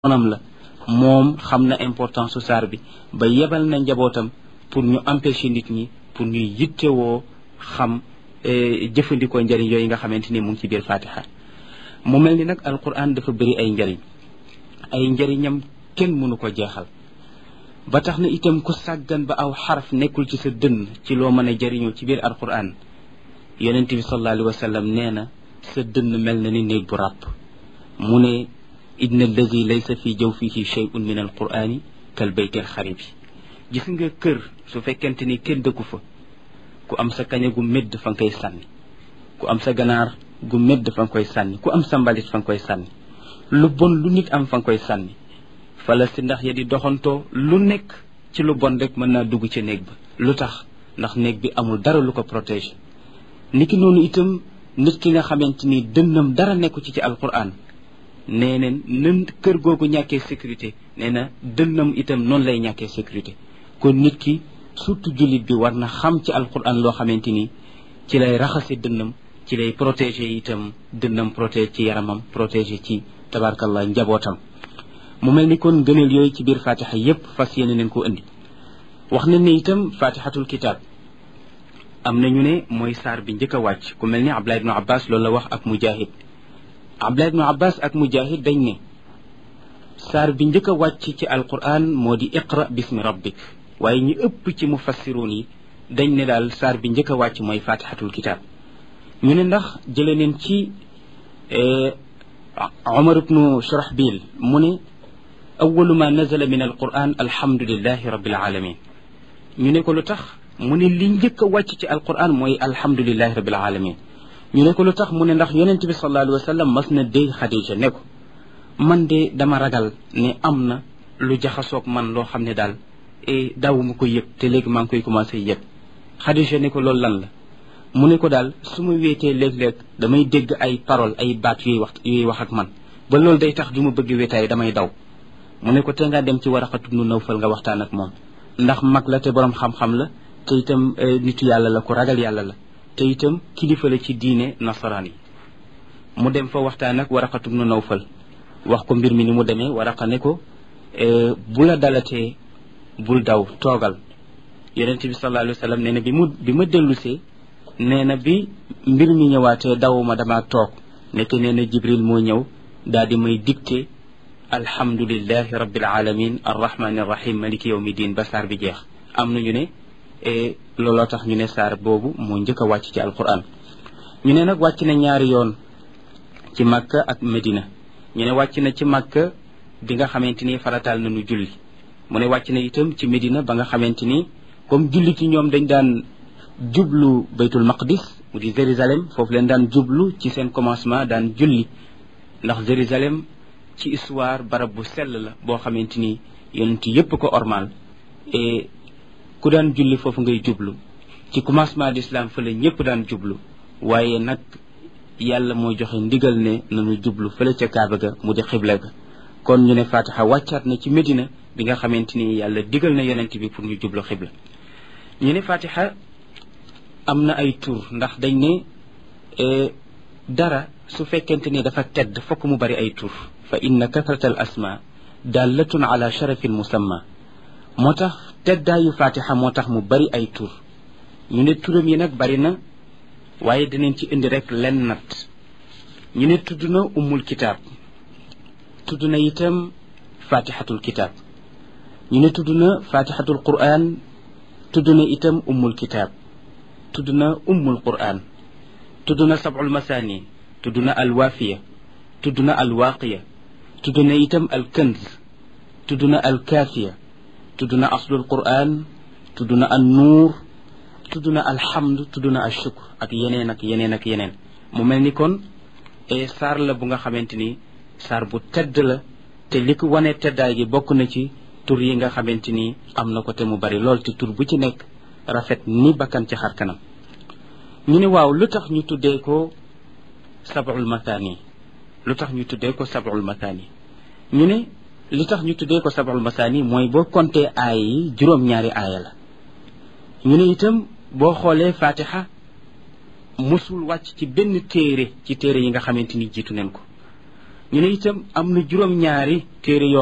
onam la moom xam na importance su saar bi ba yebal na njabootam pour ñu empêcher nit ñi pour ñuy yittewoo xam jëfandikoo njëriñ yooyu nga xamante ni mu ngi ci biir fatiha mu mel ni nag alquran dafa bëri ay njëriñ ay njëriñam kenn mënu ko jeexal ba tax na itam ku sàggan ba aw xaraf nekkul ci sa dënn ci loo mën a jëriñoo ci biir alquran yonent bi sallallahu alayhi wa sallam nee na sa dënn mel na ni néeg bu ràpp mu ne inna alladi laysa fi jawfihi shay'un min alqurani kal bayti alxaribi gis nga kër su fekkente ni kenn dëkku fa ku am sa kañe gu médd fa nga koy sànni ku am sa ganaar gu médd fa nga koy sànni ku am sa mbalit fa nga koy sànni lu bon lu nit am fa nga koy sànni fala si ndax ya di doxantoo lu nekk ci lu bon rek mën naa dugg ci néeg ba lu tax ndax néeg bi amul dara lu ko protéger niki noonu itam nit ki nga xamante ni dënnam dara nekku ci alquran nee na nan kër googu ñàkkee sécurité nee na dënnam itam noonu lay ñàkkee sécurité kon nit ki surtout jullit bi war na xam ci alquran loo xamante ni ci lay raxase dënnam ci lay protéger itam dënnam protéger ci yaramam protéger ci tabarkallah njabootam mu mel ni kon gëneel yooyu ci biir fatiha yépp fas yéene leen ko indi wax nañ ne itam fatihatul kitab am na ñu ne mooy saar bi njëkk a wàcc ku mel ni Abdullah ibnu Abbas loolu la wax ak Mujahid Abdullah ibnu Abbas ak Mujahid dañ ne saar bi njëkk a wàcc ci alquran moo di iqra bismi rabbik waaye ñi ëpp ci mufassiruun yi dañ ne daal saar bi njëkk a wàcc mooy fatihatul kitab ñu ne ndax jële neen ci Umar ibnu Shurahbil mu ne awalu ma nazala min alquran alhamdulillahi rabbil alamin ñu ne ko lu tax mu ne li njëkk a wàcc ci alquran mooy alhamdulillahi rabbil alamin ñu ne ko lu tax mu ne ndax yonent bi sallallahu alayhi wa sallam mas na déy Xadija ne ko man de dama ragal ne am na lu jaxasoog man loo xam ne daal daawuma ko yëg te léegi maa ngi koy commencé yëg Xadija ne ko loolu lan la mu ne ko daal su ma wéetee léeg-léeg damay dégg ay parole ay baat yuy wax ak man ba loolu day tax du ma bëgg wéetaay damay daw mu ne ko te ngaa dem ci Waraqatu bnu Nawfal nga waxtaan ak moom ndax mag la te borom xam-xam la te itam nitu yàlla la ku ragal yàlla la te itam kilifa la ci diine nasaraan yi mu dem fa waxtaan ak Waraqatu bnu Nawfal wax ko mbir mi ni mu demee Waraqa ne ko bu la dalatee bul daw toogal yonent bi sallallahu alayhi wa sallam nee na bi ma dellusee nee na bi mbir mi ñëwaatee dawuma dama toog nekk nee na Jibril moo ñëw daal di may dicté alhamdulillahi rabbil alamin arrahmani arrahim maliki yawmi din ba saar bi jeex am nañu ne looloo tax ñu ne saar boobu moo njëkk a wàcc ci alquran ñu ne nag wàcc na ñaari yoon ci Makka ak Medina ñu ne wàcc na ci Makka bi nga xamante ni farataal nañu julli mu ne wàcc na itam ci Medina ba nga xamante ni comme julli ci ñoom dañ daan jublu baytul maqdis mu di Jérusalem foofu leen daan jublu ci seen commencement daan julli ndax Jérusalem ci histoire barab bu sell la boo xamante ni yonent yépp ko ormal et ku daan julli foofu ngay jublu ci commencement d'islam fële ñëpp daan jublu waaye nag yàlla moo joxe ndigal ne nañu jublu fële ca Kaaba ga mu di xibla ga kon ñu ne fatiha wàccaat na ci Medina bi nga xamante ni yàlla digal na yonent bi pour ñu jublu xibla ñu ne fatiha am na ay tur ndax dañ ne dara su fekkente ni dafa tedd fokk mu bari ay tur fa inna kathrata al asma dallatun ala sharafi al musamma moo tax teddaayu fatiha moo tax mu bari ay tur ñu ne turam yi nag bari na waaye dinañ ci indi rek len nat ñu ne tudd na ummul kitaab tudd na itam fatihatul kitaab ñu ne tudd na fatihatul quran tudd na itam ummul kitaab tudd na ummul quran tudd na sab'ul masani tudd na alwaafiya tudd na alwaaqiya tudd na itam alkanz tudd na alkaafiya tudd na aslul quran tudd na annuur tudd na alhamd tudd na ashukr ak yeneen ak yeneen ak yeneen mu mel ni kon saar la bu nga xamante ni saar bu tedd la te li ko wane teddaay gi bokk na ci tur yi nga xamante ni am na ko te mu bari lool te tur bu ci nekk rafet ni bakkan ci xar kanam ñu ne waaw lu tax ñu tuddee ko sab'ul mathani lu tax ñu tuddee ko sab'ul mathani ñu ne li tax ñu tuddee ko sab'ul mathani mooy boo compté aaya yi juróom-ñaari aaya la ñu ne itam boo xoolee fatiha musul wàcc ci benn téere ci téere yi nga xamante ni jiitu neen ko ñu ne itam am na juróom-ñaari téere yoo